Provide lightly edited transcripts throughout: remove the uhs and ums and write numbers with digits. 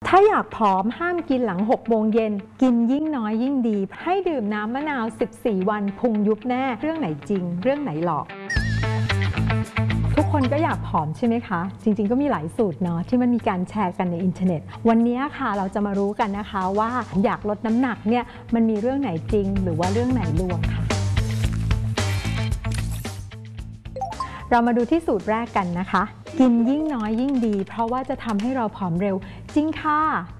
ถ้าอยากผอมห้ามกินหลัง6 โมงเย็นกินยิ่งน้อยยิ่งดีให้ดื่มน้ำมะนาว14 วันพุงยุบแน่เรื่องไหนจริงเรื่องไหนหลอกทุกคนก็อยากผอมใช่ไหมคะจริงๆก็มีหลายสูตรเนาะที่มันมีการแชร์กันในอินเทอร์เน็ตวันนี้ค่ะเราจะมารู้กันนะคะว่าอยากลดน้ำหนักเนี่ยมันมีเรื่องไหนจริงหรือว่าเรื่องไหนลวงค่ะเรามาดูที่สูตรแรกกันนะคะกินยิ่งน้อยยิ่งดีเพราะว่าจะทำให้เราผอมเร็วจริงค่ะ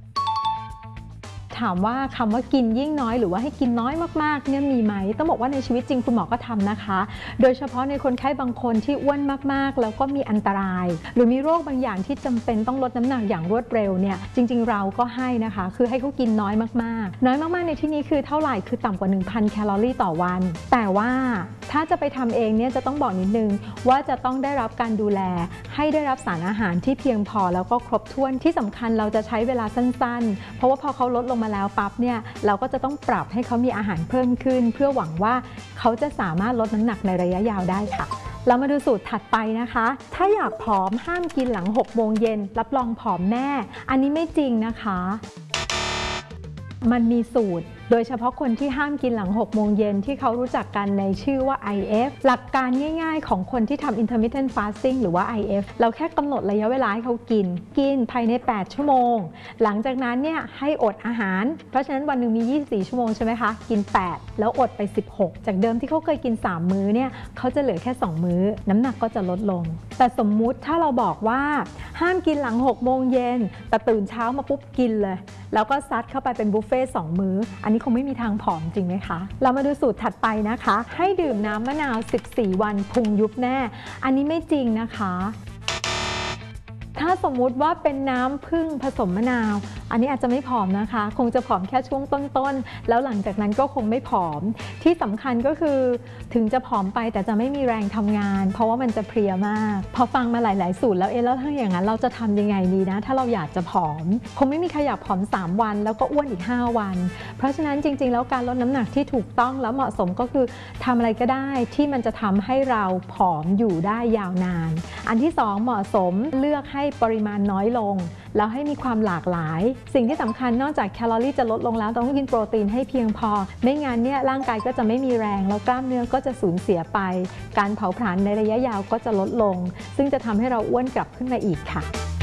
ถามว่าคำว่ากินยิ่งน้อยหรือว่าให้กินน้อยมากๆเนี่ยมีไหมต้องบอกว่าในชีวิตจริงคุณหมอก็ทำนะคะโดยเฉพาะในคนไข้บางคนที่อ้วนมากๆแล้วก็มีอันตรายหรือมีโรคบางอย่างที่จำเป็นต้องลดน้ำหนักอย่างรวดเร็วเนี่ยจริงๆเราก็ให้นะคะคือให้เขากินน้อยมากๆน้อยมากๆในที่นี้คือเท่าไหร่คือต่ำกว่า 1,000 แคลอรี่ต่อวันแต่ว่าถ้าจะไปทำเองเนี่ยจะต้องบอกนิดนึงว่าจะต้องได้รับการดูแลให้ได้รับสารอาหารที่เพียงพอแล้วก็ครบถ้วนที่สำคัญเราจะใช้เวลาสั้นๆเพราะว่าพอเขาลดลงมาแล้วปั๊บเนี่ยเราก็จะต้องปรับให้เขามีอาหารเพิ่มขึ้นเพื่อหวังว่าเขาจะสามารถลดน้ำหนักในระยะยาวได้ค่ะเรามาดูสูตรถัดไปนะคะถ้าอยากผอมห้ามกินหลัง6 โมงเย็นรับรองผอมแน่อันนี้ไม่จริงนะคะมันมีสูตรโดยเฉพาะคนที่ห้ามกินหลัง6 โมงเย็นที่เขารู้จักกันในชื่อว่า IF หลักการง่ายๆของคนที่ทำ intermittent fasting หรือว่า IF เราแค่กำหนดระยะเวลาให้เขากินภายใน8 ชั่วโมงหลังจากนั้นเนี่ยให้อดอาหารเพราะฉะนั้นวันหนึ่งมี24 ชั่วโมงใช่ไหมคะกิน8แล้วอดไป16จากเดิมที่เขาเคยกิน3 มื้อเนี่ยเขาจะเหลือแค่2 มื้อน้ำหนักก็จะลดลงแต่สมมุติถ้าเราบอกว่าห้ามกินหลัง6 โมงเย็นแต่ตื่นเช้ามาปุ๊บกินเลยแล้วก็ซัดเข้าไปเป็นบุฟเฟ่ต์2 มื้ออันนี้คงไม่มีทางผอมจริงไหมคะเรามาดูสูตรถัดไปนะคะให้ดื่มน้ำมะนาว14 วันพุงยุบแน่อันนี้ไม่จริงนะคะถ้าสมมุติว่าเป็นน้ำผึ้งผสมมะนาวอันนี้อาจจะไม่ผอมนะคะคงจะผอมแค่ช่วงต้นๆแล้วหลังจากนั้นก็คงไม่ผอมที่สำคัญก็คือถึงจะผอมไปแต่จะไม่มีแรงทำงานเพราะว่ามันจะเพลียมากพอฟังมาหลายๆสูตรแล้วแล้วถ้าอย่างนั้นเราจะทำยังไงดีนะถ้าเราอยากจะผอมคงไม่มีใครอยากผอม3 วันแล้วก็อ้วนอีก5 วันเพราะฉะนั้นจริงๆแล้วการลดน้ำหนักที่ถูกต้องแล้วเหมาะสมก็คือทำอะไรก็ได้ที่มันจะทำให้เราผอมอยู่ได้ยาวนานอันที่2เหมาะสมเลือกให้ปริมาณน้อยลงแล้วให้มีความหลากหลายสิ่งที่สำคัญนอกจากแคลอรี่จะลดลงแล้วต้องกินโปรตีนให้เพียงพอไม่งั้นเนี่ยร่างกายก็จะไม่มีแรงแล้วกล้ามเนื้อก็จะสูญเสียไปการเผาผลาญในระยะยาวก็จะลดลงซึ่งจะทำให้เราอ้วนกลับขึ้นมาอีกค่ะ